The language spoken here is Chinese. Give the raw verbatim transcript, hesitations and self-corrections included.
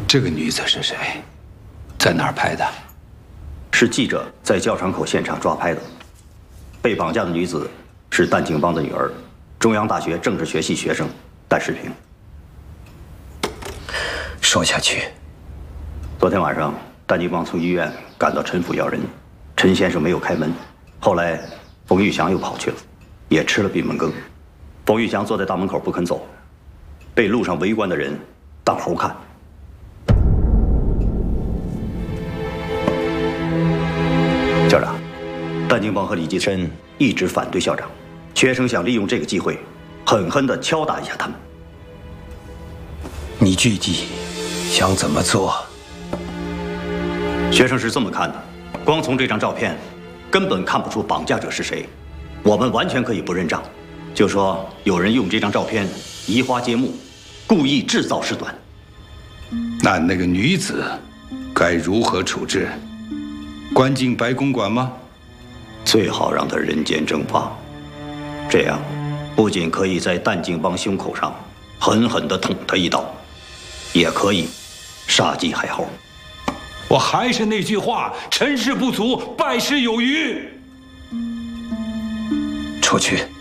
这个女子是谁？在哪儿拍的？ 是记者在教场口现场抓拍的。被绑架的女子是淡景邦的女儿，中央大学政治学系学生戴世平。 说下去。 昨天晚上，淡景邦从医院赶到陈府要人，陈先生没有开门。后来，冯玉祥又跑去了，也吃了闭门羹。冯玉祥坐在大门口不肯走，被路上围观的人当猴看。校长，淡景邦和李济深一直反对校长，学生想利用这个机会，狠狠地敲打一下他们。 你具体想怎么做？ 学生是这么看的，光从这张照片，根本看不出绑架者是谁。我们完全可以不认账，就说有人用这张照片移花接木，故意制造事端。 那那个女子该如何处置？关进白公馆吗？ 最好让她人间蒸发，这样不仅可以在淡景邦胸口上狠狠地捅他一刀，也可以杀鸡害猴。 我还是那句话，成事不足，败事有余。 出去。